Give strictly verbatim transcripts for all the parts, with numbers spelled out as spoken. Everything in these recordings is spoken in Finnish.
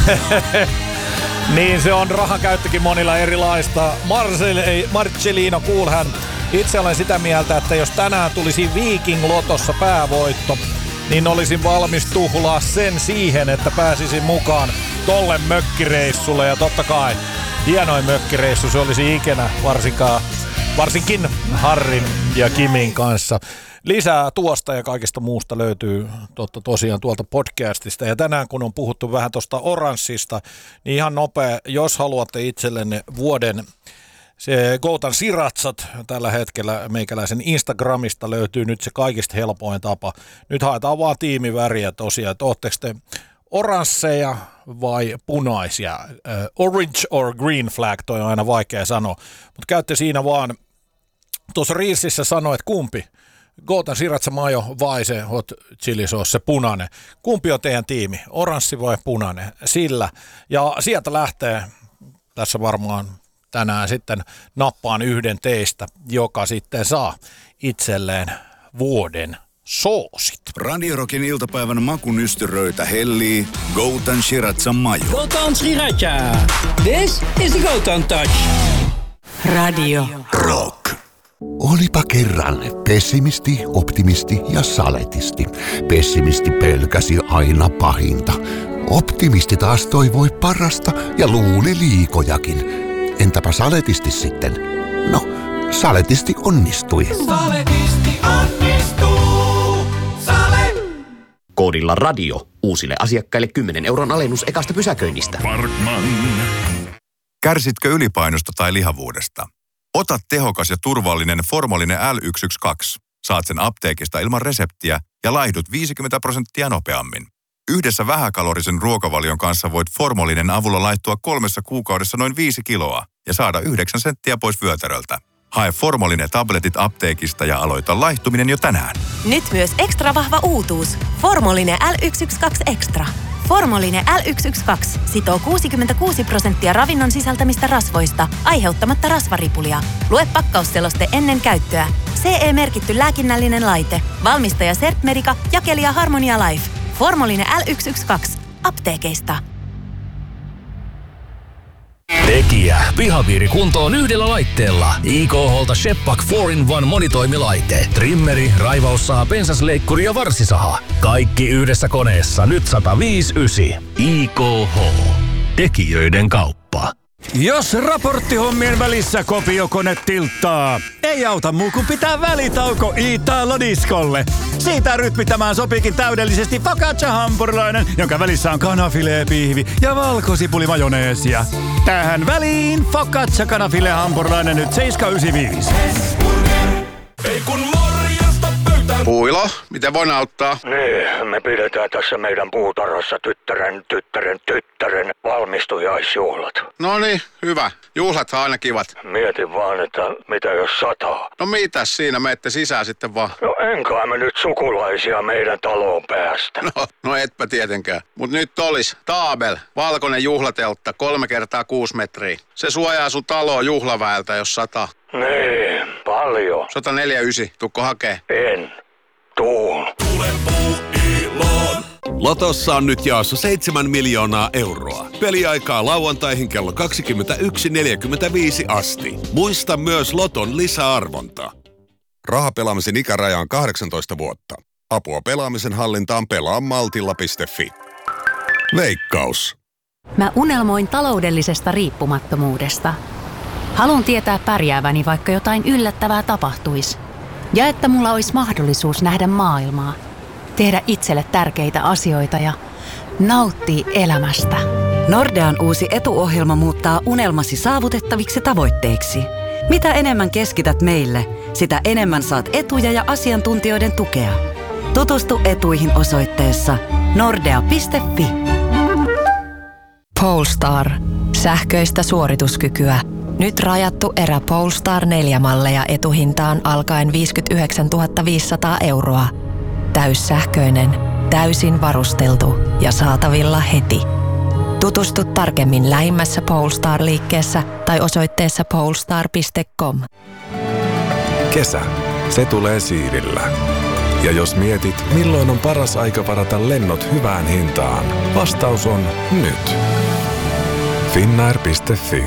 Niin se on, rahankäyttökin monilla erilaista. Marcel, Marcellino Kuulhän. Itse olen sitä mieltä, että jos tänään tulisi Viking Lotossa päävoitto, niin olisin valmis tuhlaa sen siihen, että pääsisin mukaan tolle mökkireissulle. Ja totta kai hienoin mökkireissu se olisi ikinä, varsinkaan, varsinkin Harrin ja Kimin kanssa. Lisää tuosta ja kaikesta muusta löytyy totta tosiaan tuolta podcastista. Ja tänään kun on puhuttu vähän tuosta oranssista, niin ihan nopea, jos haluatte itsellenne vuoden se Goutan siratsat, tällä hetkellä meikäläisen Instagramista löytyy nyt se kaikista helpoin tapa. Nyt haetaan vaan tiimiväriä tosiaan, että ootteko te oransseja vai punaisia? Uh, orange or green flag, toi on aina vaikea sanoa, mutta käytte siinä vaan, tuossa Reelsissä sanoit kumpi? Goutan siratsa mayo vai se hot chili sauce, se punainen. Kumpi on teidän tiimi? Oranssi vai punainen? Sillä. Ja sieltä lähtee tässä varmaan tänään sitten nappaan yhden teistä, joka sitten saa itselleen vuoden soosit. Radio Rockin iltapäivän makunystyröitä hellii Goutan Sriracha Mayo. Goutan Sriracha. This is the Goutan Touch. Radio Rock. Olipa kerran pessimisti, optimisti ja saletisti. Pessimisti pelkäsi aina pahinta. Optimisti taas toivoi parasta ja luuli liikojakin. Entäpä saletisti sitten? No, saletisti onnistui. Saletisti onnistuu. Sale. Koodilla radio. Uusille asiakkaille kymmenen euron alennus ekasta pysäköinnistä. Parkman. Kärsitkö ylipainosta tai lihavuudesta? Ota tehokas ja turvallinen Formolinen L yksi yksi kaksi. Saat sen apteekista ilman reseptiä ja laihdut viisikymmentä prosenttia nopeammin. Yhdessä vähäkalorisen ruokavalion kanssa voit Formolinen avulla laihtua kolmessa kuukaudessa noin viisi kiloa ja saada yhdeksän senttiä pois vyötäröltä. Hae Formolinen tabletit apteekista ja aloita laihtuminen jo tänään. Nyt myös ekstra vahva uutuus. Formolinen L yksi yksi kaksi Extra. Formolinen L yksi yksi kaksi sitoo kuusikymmentäkuusi prosenttia ravinnon sisältämistä rasvoista, aiheuttamatta rasvaripulia. Lue pakkausseloste ennen käyttöä. C E-merkitty lääkinnällinen laite. Valmistaja Sertmedica, jakelija Harmonia Life. Formolinen L yksi yksi kaksi. Apteekeista. Tekijä. Pihapiiri kuntoon yhdellä laitteella. I K H:lta Shepak four in one monitoimilaite. Trimmeri, raivaussaha, pensasleikkuri ja varsisaha. Kaikki yhdessä koneessa. Nyt sata viisi yhdeksän. I K H. Tekijöiden kauppa. Jos raporttihommien välissä kopiokone tilttaa, ei auta muu kuin pitää välitauko Italo-diskolle. Siitä rytmittämään sopiikin täydellisesti focaccia-hampurilainen, jonka välissä on kanafilee-pihvi ja valkosipulimajoneesia. Tähän väliin focaccia-kanafile-hampurilainen nyt seitsemän yhdeksänkymmentäviisi. Ei kun morjesta pöytään. Puilo, miten voin auttaa? Niin, me pidetään tässä meidän puutarhassa tyttären, tyttären, tyttären valmistujaisjuhlat. No niin, hyvä. Juhlathan aina kivat. Mietin vaan, että mitä jos sataa. No mitäs siinä, menette sisään sitten vaan. No enkä me nyt sukulaisia meidän taloon päästä. No, no etpä tietenkään. Mut nyt olis Taabel, valkoinen juhlateltta, kolme kertaa kuusi metriä. Se suojaa sun taloa juhlaväeltä, jos sataa. Niin, paljon. sata neljä yhdeksän, tukko hakee? En. Tuun. Tule Puuiloon. Lotossa on nyt jaossa seitsemän miljoonaa euroa. Peliaikaa lauantaihin kello kaksikymmentäyksi neljäkymmentäviisi asti. Muista myös Loton lisäarvonta. Rahapelaamisen ikäraja on kahdeksantoista vuotta. Apua pelaamisen hallintaan pelaa maltilla piste fi. Veikkaus. Mä unelmoin taloudellisesta riippumattomuudesta. Haluan tietää pärjääväni, vaikka jotain yllättävää tapahtuisi. Ja että mulla olisi mahdollisuus nähdä maailmaa, tehdä itselle tärkeitä asioita ja nauttia elämästä. Nordean uusi etuohjelma muuttaa unelmasi saavutettaviksi tavoitteiksi. Mitä enemmän keskität meille, sitä enemmän saat etuja ja asiantuntijoiden tukea. Tutustu etuihin osoitteessa nordea piste fi. Polestar. Sähköistä suorituskykyä. Nyt rajattu erä Polestar neljä malleja etuhintaan alkaen viisikymmentäyhdeksäntuhatta viisisataa euroa. Täyssähköinen, täysin varusteltu ja saatavilla heti. Tutustu tarkemmin lähimmässä Polestar-liikkeessä tai osoitteessa polestar piste com. Kesä. Se tulee siirillä. Ja jos mietit, milloin on paras aika varata lennot hyvään hintaan, vastaus on nyt. Finnair piste fi.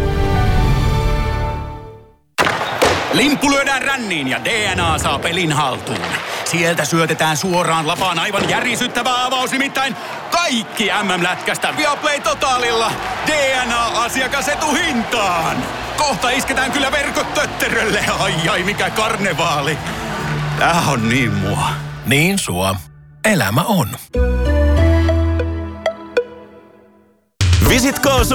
Limppu lyödään ränniin ja D N A saa pelin haltuun. Sieltä syötetään suoraan lapaan aivan järisyttävä avaus, nimittäin kaikki M M-lätkästä Viaplay Totalilla D N A-asiakasetuhintaan. Kohta isketään kyllä verkot tötterölle. Ai ai, mikä karnevaali. Tää on niin mua. Niin sua. Elämä on. Visit K